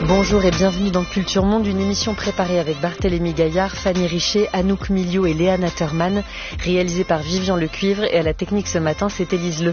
Bonjour et bienvenue dans Culture Monde, une émission préparée avec Barthélémy Gaillard, Fanny Richer, Anouk Miliot et Léa Natterman, réalisée par Vivian Lecuivre, et à la technique ce matin c'est Élise Le.